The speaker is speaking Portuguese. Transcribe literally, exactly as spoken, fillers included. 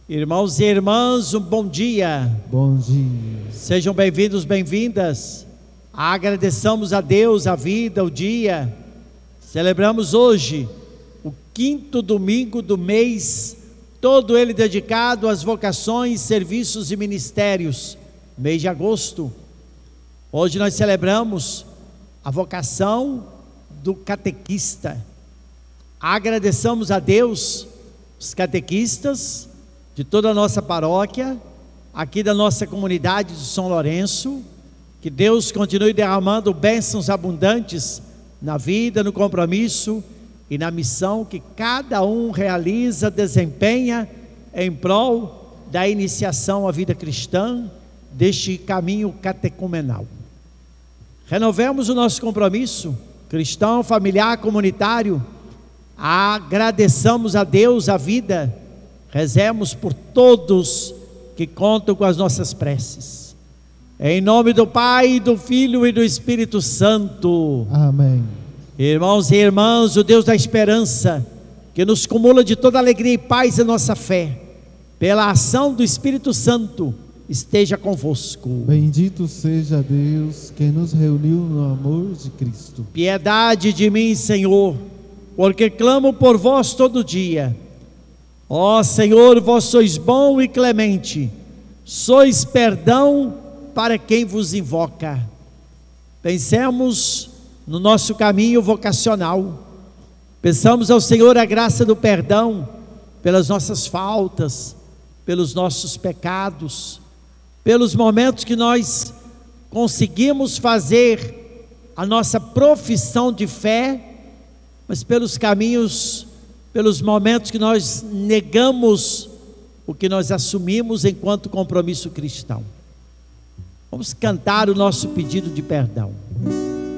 Irmãos e irmãs, um bom dia. Bom dia. Sejam bem-vindos, bem-vindas. Agradeçamos a Deus a vida, o dia. Celebramos hoje o quinto domingo do mês, todo ele dedicado às vocações, serviços e ministérios, mês de agosto. Hoje nós celebramos a vocação do catequista. Agradeçamos a Deus, os catequistas de toda a nossa paróquia, aqui da nossa comunidade de São Lourenço, que Deus continue derramando bênçãos abundantes na vida, no compromisso e na missão que cada um realiza, desempenha em prol da iniciação à vida cristã, deste caminho catecumenal. Renovemos o nosso compromisso cristão, familiar, comunitário. Agradeçamos a Deus a vida. Rezemos por todos que contam com as nossas preces. Em nome do Pai, do Filho e do Espírito Santo. Amém. Irmãos e irmãs, o Deus da esperança, que nos cumula de toda alegria e paz em nossa fé, pela ação do Espírito Santo, esteja convosco. Bendito seja Deus que nos reuniu no amor de Cristo. Piedade de mim, Senhor, porque clamo por vós todo dia. Ó Senhor, vós sois bom e clemente, sois perdão para quem vos invoca. Pensemos no nosso caminho vocacional. Peçamos ao Senhor a graça do perdão pelas nossas faltas, pelos nossos pecados, pelos momentos que nós conseguimos fazer a nossa profissão de fé, mas pelos caminhos, pelos momentos que nós negamos o que nós assumimos enquanto compromisso cristão. Vamos cantar o nosso pedido de perdão.